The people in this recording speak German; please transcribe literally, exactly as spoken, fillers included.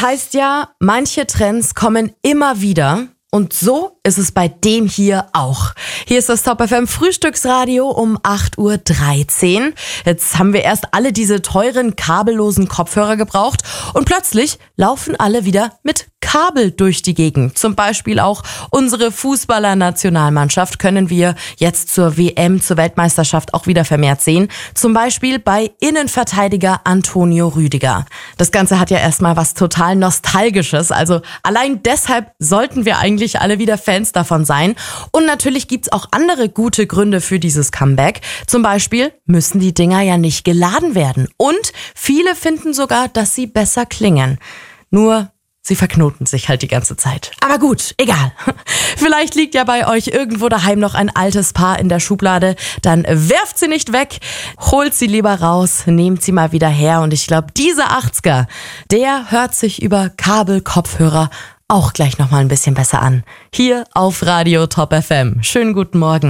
Es heißt ja, manche Trends kommen immer wieder. Und so ist es bei dem hier auch. Hier ist das Top F M Frühstücksradio um acht Uhr dreizehn. Jetzt haben wir erst alle diese teuren kabellosen Kopfhörer gebraucht und plötzlich laufen alle wieder mit Kabel durch die Gegend. Zum Beispiel auch unsere Fußballer-Nationalmannschaft können wir jetzt zur W M, zur Weltmeisterschaft auch wieder vermehrt sehen. Zum Beispiel bei Innenverteidiger Antonio Rüdiger. Das Ganze hat ja erstmal was total Nostalgisches. Also allein deshalb sollten wir eigentlich alle wieder Fans davon sein. Und natürlich gibt's auch andere gute Gründe für dieses Comeback. Zum Beispiel müssen die Dinger ja nicht geladen werden. Und viele finden sogar, dass sie besser klingen. Nur sie verknoten sich halt die ganze Zeit. Aber gut, egal. Vielleicht liegt ja bei euch irgendwo daheim noch ein altes Paar in der Schublade. Dann werft sie nicht weg, holt sie lieber raus, nehmt sie mal wieder her. Und ich glaube, dieser achtziger, der hört sich über Kabelkopfhörer auch gleich nochmal ein bisschen besser an. Hier auf Radio Top F M. Schönen guten Morgen.